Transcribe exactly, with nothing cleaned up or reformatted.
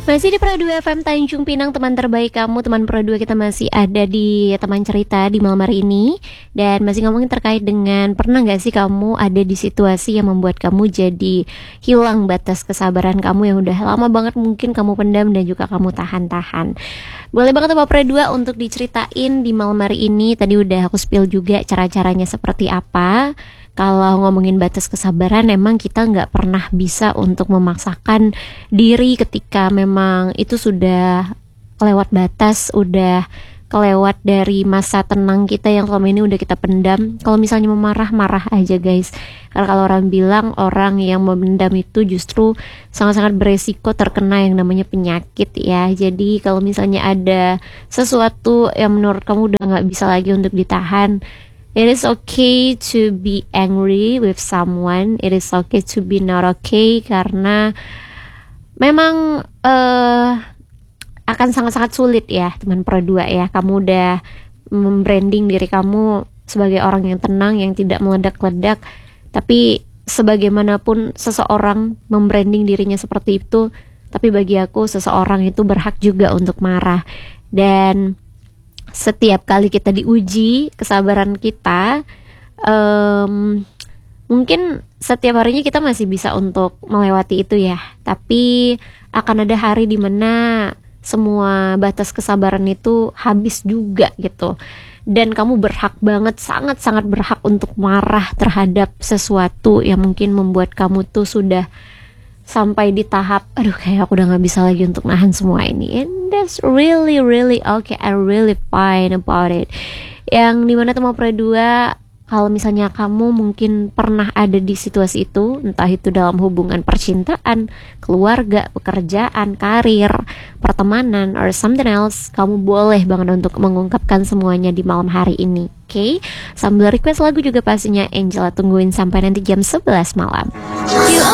Masih di Pro dua F M Tanjung Pinang, teman terbaik kamu. Teman Pro dua kita masih ada di teman cerita di malam hari ini. Dan masih ngomongin terkait dengan pernah gak sih kamu ada di situasi yang membuat kamu jadi hilang batas kesabaran kamu yang udah lama banget mungkin kamu pendam dan juga kamu tahan-tahan. Boleh banget Teman Pro dua untuk diceritain di malam hari ini. Tadi udah aku spill juga cara-caranya seperti apa. Kalau ngomongin batas kesabaran, emang kita nggak pernah bisa untuk memaksakan diri ketika memang itu sudah kelewat batas, udah kelewat dari masa tenang kita yang selama ini udah kita pendam. Kalau misalnya memarah, marah aja guys. Karena kalau orang bilang orang yang memendam itu justru sangat-sangat beresiko terkena yang namanya penyakit ya. Jadi kalau misalnya ada sesuatu yang menurut kamu udah nggak bisa lagi untuk ditahan, it is okay to be angry with someone. It is okay to be not okay. Karena memang uh, akan sangat-sangat sulit ya teman Pro dua ya. Kamu udah membranding diri kamu sebagai orang yang tenang, yang tidak meledak-ledak. Tapi sebagaimanapun seseorang membranding dirinya seperti itu, tapi bagi aku seseorang itu berhak juga untuk marah. Dan setiap kali kita diuji kesabaran kita, um, mungkin setiap harinya kita masih bisa untuk melewati itu ya. Tapi akan ada hari dimana semua batas kesabaran itu habis juga gitu. Dan kamu berhak banget, sangat-sangat berhak untuk marah terhadap sesuatu yang mungkin membuat kamu tuh sudah sampai di tahap, aduh kayak aku udah gak bisa lagi untuk nahan semua ini. And that's really really okay, I'm really fine about it. Yang dimana Teman Pro dua, kalau misalnya kamu mungkin pernah ada di situasi itu, entah itu dalam hubungan percintaan, keluarga, pekerjaan, karir, pertemanan, or something else, kamu boleh banget untuk mengungkapkan semuanya di malam hari ini. Oke, okay? Sambil request lagu juga pastinya Angela tungguin sampai nanti jam sebelas malam. You